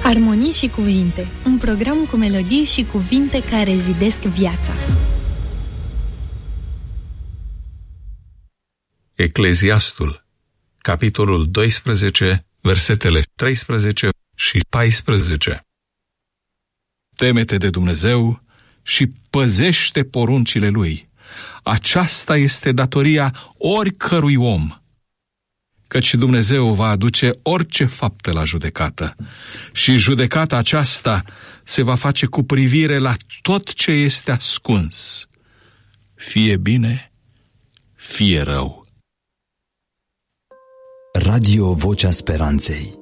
Armonii și cuvinte, un program cu melodii și cuvinte care zidesc viața. Ecleziastul, capitolul 12, versetele 13 și 14. Teme-te de Dumnezeu și păzește poruncile Lui. Aceasta este datoria oricărui om, căci Dumnezeu va aduce orice faptă la judecată și judecata aceasta se va face cu privire la tot ce este ascuns, fie bine, fie rău. Radio Vocea Speranței.